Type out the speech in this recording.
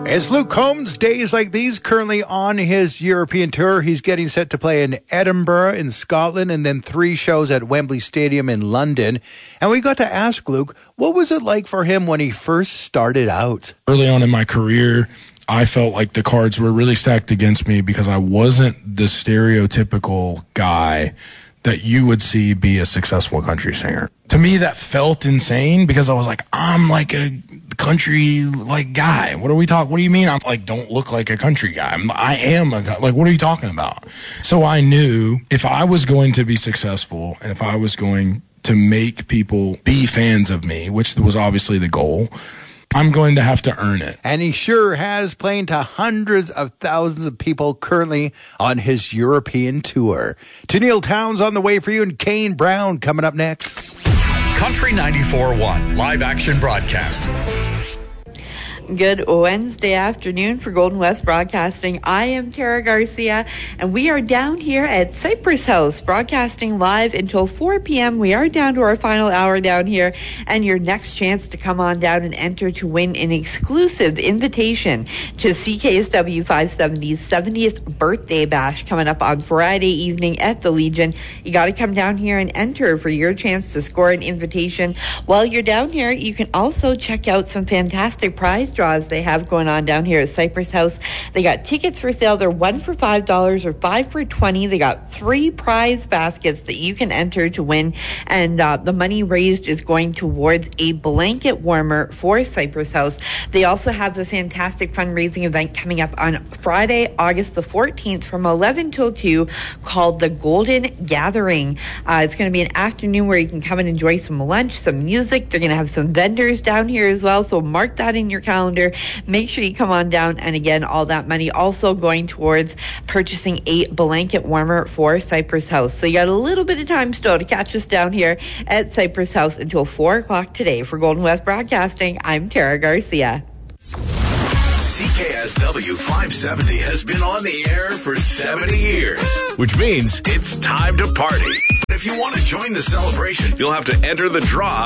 It's Luke Combs, days like these, currently on his European tour. He's getting set to play in Edinburgh in Scotland and then 3 shows at Wembley Stadium in London. And we got to ask Luke, what was it like for him when he first started out? Early on in my career, I felt like the cards were really stacked against me because I wasn't the stereotypical guy that you would see be a successful country singer. To me, that felt insane because I was like, I'm like a country like guy. What do you mean? I'm like, don't look like a country guy. I am a guy. Like, what are you talking about? So I knew if I was going to be successful and if I was going to make people be fans of me, which was obviously the goal, I'm going to have to earn it. And he sure has, playing to hundreds of thousands of people currently on his European tour. Tenille Townes on the way for you, and Kane Brown coming up next. Country 94.1 live action broadcast. Good Wednesday afternoon for Golden West Broadcasting. I am Tara Garcia, and we are down here at Cypress House, broadcasting live until 4 p.m. We are down to our final hour down here, and your next chance to come on down and enter to win an exclusive invitation to CKSW 570's 70th birthday bash coming up on Friday evening at the Legion. You got to come down here and enter for your chance to score an invitation. While you're down here, you can also check out some fantastic prize draws they have going on down here at Cypress House. They got tickets for sale. They're 1 for $5 or 5 for $20. They got 3 prize baskets that you can enter to win, and the money raised is going towards a blanket warmer for Cypress House. They also have a fantastic fundraising event coming up on Friday, August the 14th from 11 till 2 called the Golden Gathering. It's going to be an afternoon where you can come and enjoy some lunch, some music. They're going to have some vendors down here as well, so mark that in your calendar. Make sure you come on down, and again, all that money also going towards purchasing a blanket warmer for Cypress House. So you got a little bit of time still to catch us down here at Cypress House until 4 o'clock today. For Golden West Broadcasting, I'm Tara Garcia. CKSW 570 has been on the air for 70 years, which means it's time to party. If you want to join the celebration, you'll have to enter the draw